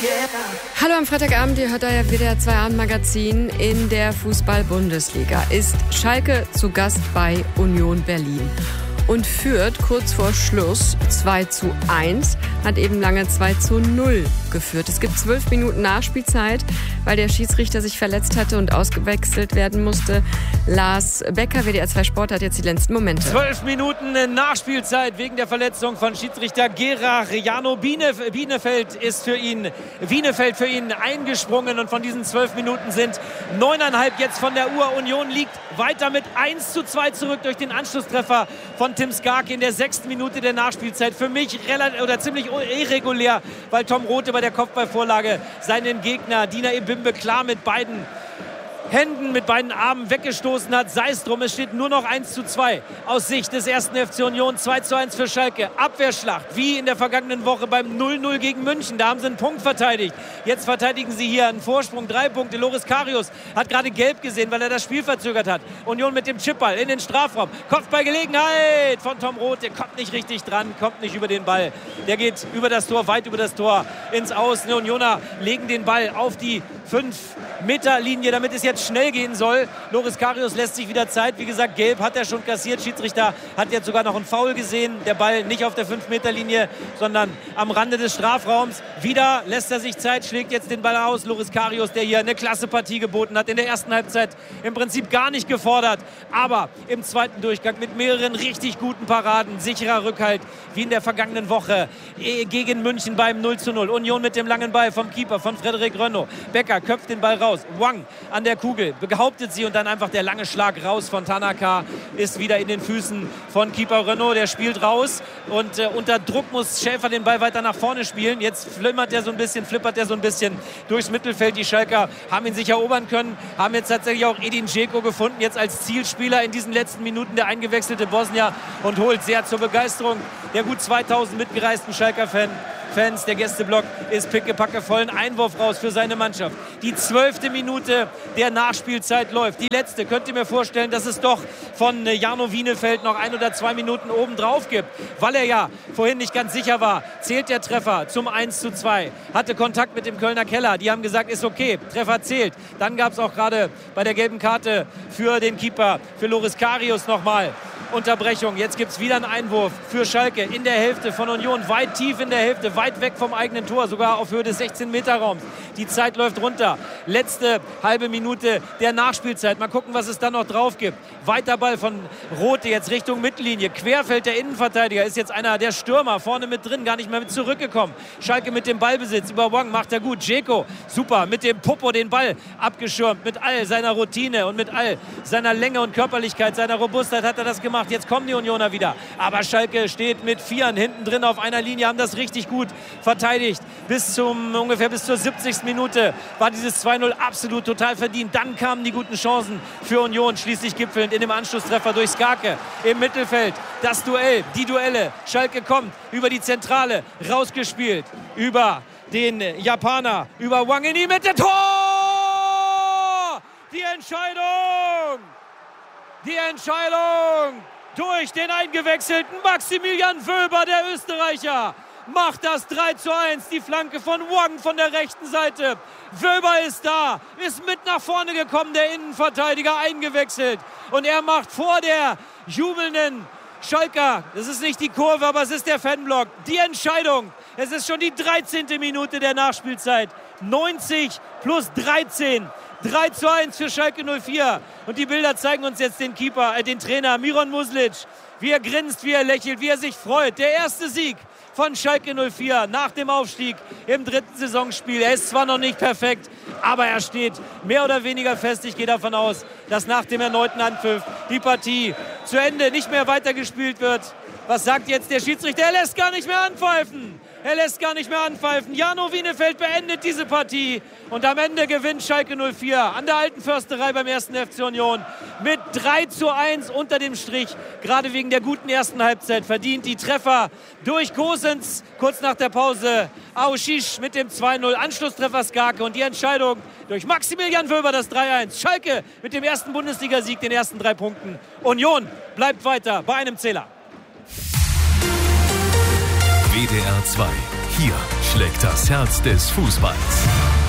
Hallo am Freitagabend, ihr hört euer WDR 2 Abendmagazin. In der Fußball-Bundesliga ist Schalke zu Gast bei Union Berlin und führt kurz vor Schluss 2:1, hat eben lange 2:0 geführt. Es gibt 12 Minuten Nachspielzeit, weil der Schiedsrichter sich verletzt hatte und ausgewechselt werden musste. Lars Becker, WDR 2 Sport, hat jetzt die letzten Momente. 12 Minuten Nachspielzeit wegen der Verletzung von Schiedsrichter Gerard-Jano Bienefeld für ihn eingesprungen, und von diesen 12 Minuten sind 9,5 jetzt von der Uhr. Union liegt weiter mit 1:2 zurück durch den Anschlusstreffer von Tim Skarke in der 6. Minute der Nachspielzeit. Für mich ziemlich irregulär, weil Tom Rothe bei der Kopfballvorlage seinen Gegner Dina Ebimbe klar mit beiden Händen, mit beiden Armen weggestoßen hat. Sei es drum, es steht nur noch 1:2 aus Sicht des ersten FC Union. 2:1 für Schalke. Abwehrschlacht, wie in der vergangenen Woche beim 0:0 gegen München. Da haben sie einen Punkt verteidigt. Jetzt verteidigen sie hier einen Vorsprung, 3 Punkte. Loris Karius hat gerade gelb gesehen, weil er das Spiel verzögert hat. Union mit dem Chipball in den Strafraum. Kopfballgelegenheit von Tom Rothe. Kommt nicht richtig dran, kommt nicht über den Ball. Der geht über das Tor, weit über das Tor ins Aus. Die Unioner legen den Ball auf die 5-Meter-Linie, damit es jetzt schnell gehen soll. Loris Karius lässt sich wieder Zeit. Wie gesagt, gelb hat er schon kassiert. Schiedsrichter hat jetzt sogar noch einen Foul gesehen. Der Ball nicht auf der 5-Meter-Linie, sondern am Rande des Strafraums. Wieder lässt er sich Zeit, schlägt jetzt den Ball aus. Loris Karius, der hier eine klasse Partie geboten hat. In der ersten Halbzeit im Prinzip gar nicht gefordert. Aber im zweiten Durchgang mit mehreren richtig guten Paraden. Sicherer Rückhalt, wie in der vergangenen Woche gegen München beim 0:0. Union mit dem langen Ball vom Keeper, von Frederic Renaud. Becker köpft den Ball raus. Wang an der Kugel, behauptet sie, und dann einfach der lange Schlag raus von Tanaka ist wieder in den Füßen von Keeper Renaud. Der spielt raus und unter Druck muss Schäfer den Ball weiter nach vorne spielen. Jetzt flippert er so ein bisschen durchs Mittelfeld. Die Schalker haben ihn sich erobern können, haben jetzt tatsächlich auch Edin Dzeko gefunden, jetzt als Zielspieler in diesen letzten Minuten, der eingewechselte Bosnier, und holt sehr zur Begeisterung der gut 2000 mitgereisten Schalker-Fans. Der Gästeblock ist pickepacke voll. Ein Einwurf raus für seine Mannschaft. Die 12. Minute der Nachspielzeit läuft. Die letzte. Könnt ihr mir vorstellen, dass es doch von Jarno Bienefeld noch 1 oder 2 Minuten obendrauf gibt, weil er ja vorhin nicht ganz sicher war. Zählt der Treffer zum 1:2. Hatte Kontakt mit dem Kölner Keller. Die haben gesagt, ist okay. Treffer zählt. Dann gab es auch gerade bei der gelben Karte für den Keeper, für Loris Karius nochmal Unterbrechung. Jetzt gibt es wieder einen Einwurf für Schalke in der Hälfte von Union. Weit tief in der Hälfte, weit weg vom eigenen Tor, sogar auf Höhe des 16-Meter-Raums. Die Zeit läuft runter. Letzte halbe Minute der Nachspielzeit. Mal gucken, was es dann noch drauf gibt. Weiter Ball von Rothe jetzt Richtung Mittellinie. Querfeld der Innenverteidiger ist jetzt einer der Stürmer. Vorne mit drin, gar nicht mehr mit zurückgekommen. Schalke mit dem Ballbesitz. Über Wang macht er gut. Dzeko, super, mit dem Popo den Ball abgeschirmt. Mit all seiner Routine und mit all seiner Länge und Körperlichkeit, seiner Robustheit hat er das gemacht. Jetzt kommen die Unioner wieder. Aber Schalke steht mit 4 hinten drin auf einer Linie, haben das richtig gut verteidigt. Ungefähr bis zur 70. Minute war dieses 2:0 absolut total verdient. Dann kamen die guten Chancen für Union, schließlich gipfelnd in dem Anschlusstreffer durch Skarke im Mittelfeld. Das Duell, die Duelle. Schalke kommt über die Zentrale, rausgespielt über den Japaner, über Wang in die Mitte. Tor! Die Entscheidung durch den eingewechselten Maximilian Wöber, der Österreicher, macht das 3:1. Die Flanke von Wang von der rechten Seite. Wöber ist da, ist mit nach vorne gekommen, der Innenverteidiger eingewechselt. Und er macht vor der jubelnden Schalker, das ist nicht die Kurve, aber es ist der Fanblock, die Entscheidung. Es ist schon die 13. Minute der Nachspielzeit. 90 plus 13. 3:1 für Schalke 04. Und die Bilder zeigen uns jetzt den Trainer Miron Muslic, wie er grinst, wie er lächelt, wie er sich freut. Der erste Sieg von Schalke 04 nach dem Aufstieg im 3. Saisonspiel. Er ist zwar noch nicht perfekt, aber er steht mehr oder weniger fest. Ich gehe davon aus, dass nach dem erneuten Anpfiff die Partie zu Ende nicht mehr weitergespielt wird. Was sagt jetzt der Schiedsrichter? Er lässt gar nicht mehr anpfeifen. Jarno Bienefeld beendet diese Partie. Und am Ende gewinnt Schalke 04 an der Alten Försterei beim 1. FC Union mit 3:1 unter dem Strich. Gerade wegen der guten ersten Halbzeit verdient die Treffer durch Gosens kurz nach der Pause. Aouchiche mit dem 2:0, Anschlusstreffer Skarke und die Entscheidung durch Maximilian Wöber, das 3:1. Schalke mit dem ersten Bundesligasieg, den ersten 3 Punkten. Union bleibt weiter bei einem Zähler. WDR 2. Hier schlägt das Herz des Fußballs.